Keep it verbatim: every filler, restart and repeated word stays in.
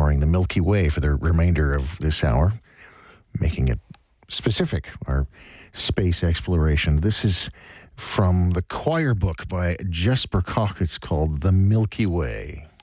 exploring the Milky Way for the remainder of this hour, making it specific, our space exploration. This is from the choir book by Jesper Koch. It's called The Milky Way.